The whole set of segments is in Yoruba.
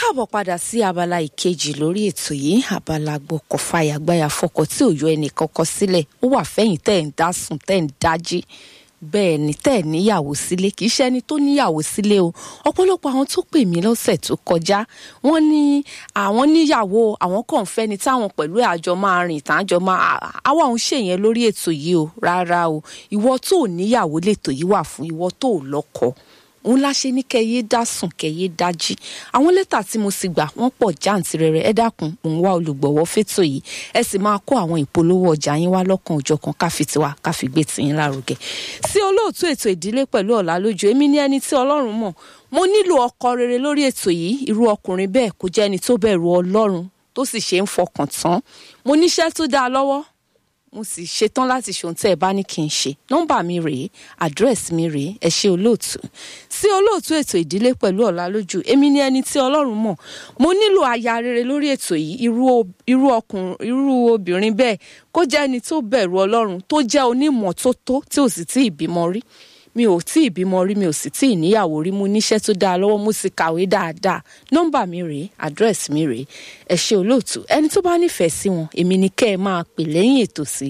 káàbọ̀ padà sí abala ìkejì lórí ètò yìí, abala gbọ́kọ̀ fàyàgbáyà fọkọ̀ tí ò yọ ẹnì kankan sílẹ̀. Ó wà fẹ́yìn tẹ́ ẹ̀ ń dá sùn tẹ́ ẹ̀ ń dájí. Bẹ́ẹ̀ ni tẹ́ ẹ̀ níyàwó sílé, kì í ṣe ẹni tó níyàwó sílé o. Ọ̀pọ̀lọpọ̀ àwọn tó pè mí lọ́sẹ̀ tó kọjá, wọ́n ní àwọn níyàwó, àwọn kàn fẹ́ ni táwọn pẹ̀lú àjọ máa rìn tàjọ máa àwa òun ṣèyẹn lórí ètò yìí o, rárá o. Ìwọ tó níyàwó lètò yìí wà fún, ìwọ tó lọ́kọ. Òun láṣẹ ní kẹyé dá sùn kẹyé dájí. Àwọn lẹ́tà tí mo sì gbà wọ́n pọ̀ jàǹtìrẹrẹ. Ẹ dákun, mò ń wá olùgbọ̀wọ́ fétò yìí. Ẹ sì máa kó àwọn ìpolówó ọjà yín wá lọ́kàn òjọ̀kan káfi tiwa káfi gbé tiyín lárugẹ. Sí olóòtú ètò ìdílé pẹ̀lú Ọlálójú, èmi ní ẹni tí Ọlọ́run mọ̀. Mo nílò ọkọ rere lórí ètò yìí. Irú ọkùnrin bẹ́ẹ̀ kó jẹ́ ẹni tó bẹ̀rù Ọlọ́run tó sì ṣe ń fọkàn tán. Mo níṣẹ́ tó dáa lọ́wọ́. Mo sì ṣetán láti ṣohun tẹ́ ẹ bá ní kí n ṣe. Nọ́mbà mi rèé, àdírẹ́sì mi rèé, ẹ ṣé olóòtú. Sí olóòtú ètò ìdílé pẹ̀lú Ọlálójú, èmi ní ẹni tí Ọlọ́run mọ̀. Mo nílò aya rere lórí ètò yìí. Irú obìnrin bẹ́ẹ̀ kó jẹ́ ẹni tó bẹ̀rù Ọlọ́run, tó jẹ́ onímọ́tótó tí ò sì tí ì bímọ rí. Mi ò tí ì bímọ rí, mi ò sì tí ì níyàwó rí, mo níṣẹ́ tó dáa lọ́wọ́, mo sì kàwé dáadáa. Nọ́mbà mi rèé, àdírẹ́sì mi rèé, ẹ ṣé olóòtú. Ẹni tó bá nífẹ̀ẹ́ sí wọn, èmi ni kẹ́ ẹ máa pè lẹ́yìn ètò sí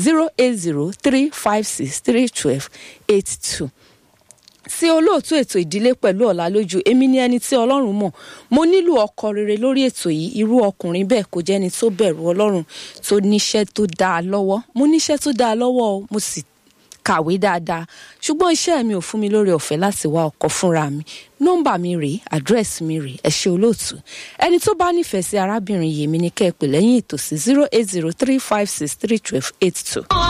08035631282. Sí olóòtú ètò ìdílé pẹ̀lú Ọlálójú, èmi ni ẹni tí Ọlọ́run mọ̀. Mo nílò ọkọ rere lórí ètò yìí. Irú ọkùnrin bẹ́ẹ̀ kó jẹ́ ẹni tó bẹ̀rù Ọlọ́run, tó níṣẹ́ tó dáa lọ́wọ́. Mo níṣẹ́ tó dáa lọ́wọ́ o, mo sì kàwé dáadáa, ṣùgbọ́n iṣẹ́ mi ò fún mi lórí ọ̀fẹ́ láti wá ọkọ fúnra mi. Nọ́mbà mi rèé, àdírẹ́sì mi rèé, ẹ ṣé olóòtú. Ẹni tó bá nífẹ̀ẹ́ sí arábìnrin yìí, mi ní kẹ́ ẹ pè lẹ́yìn ètò sí 08035631282.